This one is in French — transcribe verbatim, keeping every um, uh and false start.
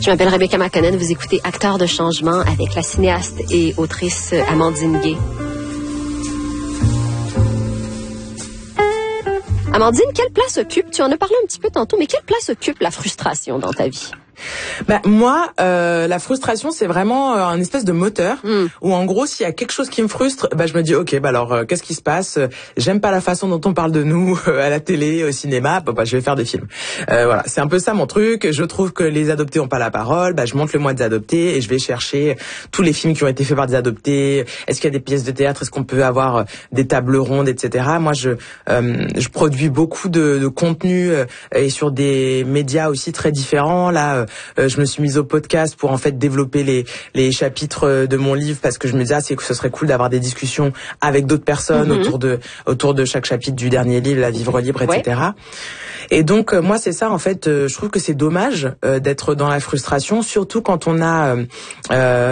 Je m'appelle Rebecca McConnell, vous écoutez Acteurs de changement avec la cinéaste et autrice Amandine Gay. Amandine, quelle place occupe, tu en as parlé un petit peu tantôt, mais quelle place occupe la frustration dans ta vie? Bah moi, euh, la frustration, c'est vraiment euh, un espèce de moteur mm. où en gros, s'il y a quelque chose qui me frustre, bah je me dis ok, bah alors euh, qu'est-ce qui se passe? J'aime pas la façon dont on parle de nous euh, à la télé, au cinéma. Bah, bah je vais faire des films. Euh, voilà, c'est un peu ça mon truc. Je trouve que les adoptés ont pas la parole. Bah je monte le mois des adoptés et je vais chercher tous les films qui ont été faits par des adoptés. Est-ce qu'il y a des pièces de théâtre? Est-ce qu'on peut avoir des tables rondes, et cetera. Moi, je euh, je produis beaucoup de, de contenu euh, et sur des médias aussi très différents. Là. Euh, je me suis mise au podcast pour en fait développer les les chapitres de mon livre parce que je me disais ah, c'est que ce serait cool d'avoir des discussions avec d'autres personnes mm-hmm. autour de autour de chaque chapitre du dernier livre, La Vivre Libre, et cetera. Ouais. Et donc euh, moi c'est ça en fait. Euh, je trouve que c'est dommage euh, d'être dans la frustration, surtout quand on a euh,